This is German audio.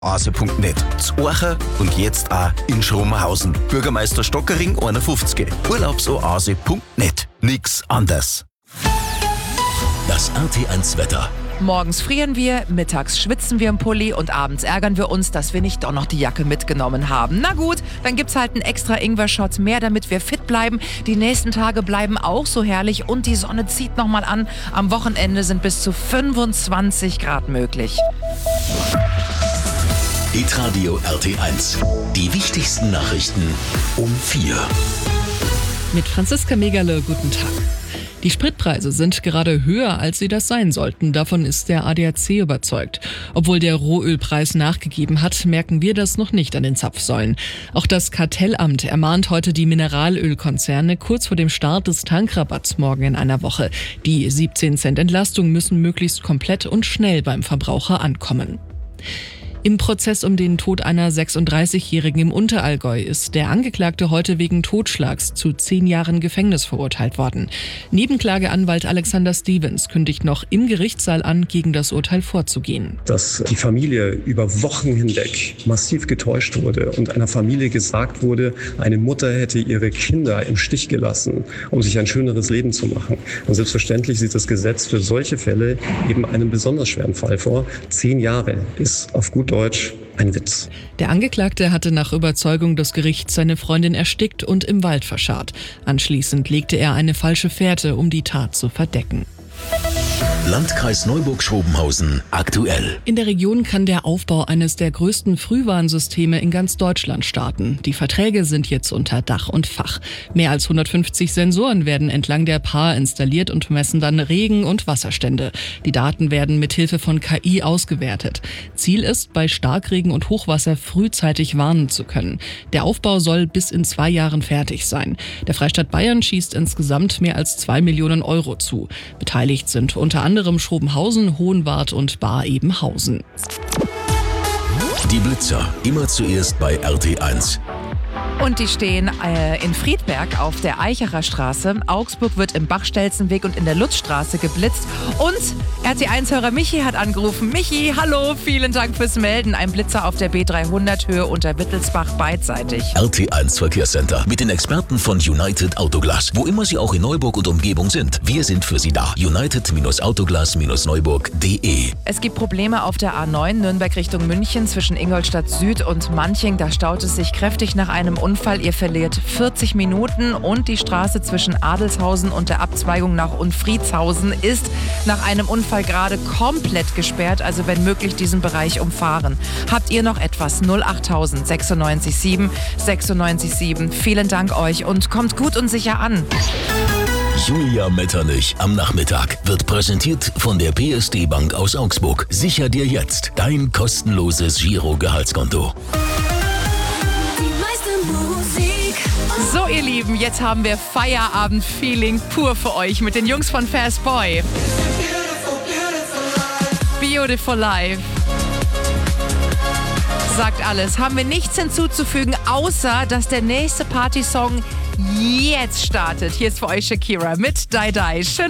ase.net. Zu Orcha und jetzt auch in Schromenhausen. Bürgermeister Stockering 51. Urlaubsoase.net. Nix anders. Das RT1 Wetter. Morgens frieren wir, mittags schwitzen wir im Pulli und abends ärgern wir uns, dass wir nicht doch noch die Jacke mitgenommen haben. Na gut, dann gibt's halt einen extra Ingwer-Shot mehr, damit wir fit bleiben. Die nächsten Tage bleiben auch so herrlich und die Sonne zieht nochmal an. Am Wochenende sind bis zu 25 Grad möglich. Hitradio RT1. Die wichtigsten Nachrichten um 4. Mit Franziska Megale, guten Tag. Die Spritpreise sind gerade höher, als sie das sein sollten. Davon ist der ADAC überzeugt. Obwohl der Rohölpreis nachgegeben hat, merken wir das noch nicht an den Zapfsäulen. Auch das Kartellamt ermahnt heute die Mineralölkonzerne kurz vor dem Start des Tankrabatts morgen in einer Woche. Die 17 Cent Entlastung müssen möglichst komplett und schnell beim Verbraucher ankommen. Im Prozess um den Tod einer 36-Jährigen im Unterallgäu ist der Angeklagte heute wegen Totschlags zu 10 Jahren Gefängnis verurteilt worden. Nebenklageanwalt Alexander Stevens kündigt noch im Gerichtssaal an, gegen das Urteil vorzugehen. Dass die Familie über Wochen hinweg massiv getäuscht wurde und einer Familie gesagt wurde, eine Mutter hätte ihre Kinder im Stich gelassen, um sich ein schöneres Leben zu machen. Und selbstverständlich sieht das Gesetz für solche Fälle eben einen besonders schweren Fall vor. 10 Jahre ist auf gut Deutsch ein Witz. Der Angeklagte hatte nach Überzeugung des Gerichts seine Freundin erstickt und im Wald verscharrt. Anschließend legte er eine falsche Fährte, um die Tat zu verdecken. Landkreis Neuburg-Schrobenhausen aktuell. In der Region kann der Aufbau eines der größten Frühwarnsysteme in ganz Deutschland starten. Die Verträge sind jetzt unter Dach und Fach. Mehr als 150 Sensoren werden entlang der Paar installiert und messen dann Regen- und Wasserstände. Die Daten werden mit Hilfe von KI ausgewertet. Ziel ist, bei Starkregen und Hochwasser frühzeitig warnen zu können. Der Aufbau soll bis in 2 Jahren fertig sein. Der Freistaat Bayern schießt insgesamt mehr als 2 Millionen Euro zu. Beteiligt sind unter anderem Schrobenhausen, Hohenwart und Bar-Ebenhausen. Die Blitzer, immer zuerst bei RT1. Und die stehen in Friedberg auf der Eichacher Straße. Augsburg wird im Bachstelzenweg und in der Lutzstraße geblitzt. Und RT1-Hörer Michi hat angerufen. Michi, hallo, vielen Dank fürs Melden. Ein Blitzer auf der B300-Höhe unter Wittelsbach beidseitig. RT1 Verkehrscenter mit den Experten von United Autoglas. Wo immer Sie auch in Neuburg und Umgebung sind, wir sind für Sie da. United-Autoglas-Neuburg.de. Es gibt Probleme auf der A9 Nürnberg Richtung München zwischen Ingolstadt Süd und Manching. Da staut es sich kräftig nach einem Unfall. Ihr verliert 40 Minuten und die Straße zwischen Adelshausen und der Abzweigung nach Unfriedshausen ist nach einem Unfall gerade komplett gesperrt. Also wenn möglich diesen Bereich umfahren. Habt ihr noch etwas? 08000 96 7 96 7. Vielen Dank euch und kommt gut und sicher an. Julia Metternich am Nachmittag wird präsentiert von der PSD Bank aus Augsburg. Sicher dir jetzt dein kostenloses Giro-Gehaltskonto. So ihr Lieben, jetzt haben wir Feierabend-Feeling pur für euch mit den Jungs von Fast Boy. Beautiful Life. Sagt alles. Haben wir nichts hinzuzufügen, außer dass der nächste Partysong jetzt startet. Hier ist für euch Shakira mit Die Die. Schön